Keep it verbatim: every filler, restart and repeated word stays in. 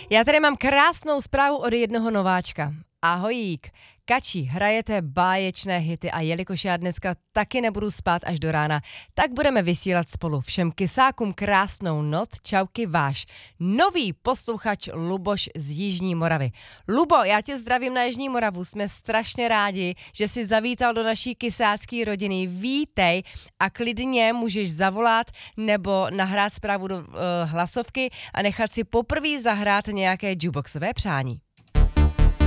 Já tady mám krásnou zprávu od jednoho nováčka. Ahojík, Kačí, hrajete báječné hity a jelikož já dneska taky nebudu spát až do rána, tak budeme vysílat spolu. Všem kysákům krásnou noc, čauky váš nový posluchač Luboš z Jižní Moravy. Lubo, já tě zdravím na Jižní Moravu, jsme strašně rádi, že jsi zavítal do naší kysácké rodiny. Vítej a klidně můžeš zavolat nebo nahrát zprávu do uh, hlasovky a nechat si poprvé zahrát nějaké jukeboxové přání.